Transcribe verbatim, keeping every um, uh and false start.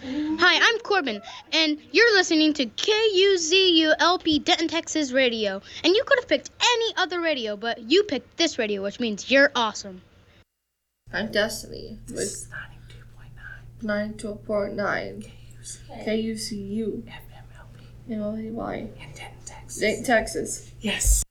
Hi, I'm Corbin, and you're listening to K U Z U L P Denton, Texas radio. And you could have picked any other radio, but you picked this radio, which means you're awesome. I'm Destiny with ninety-two point nine K U C U F M L P M L P Y in Denton, Texas. Denton, Texas. Yes.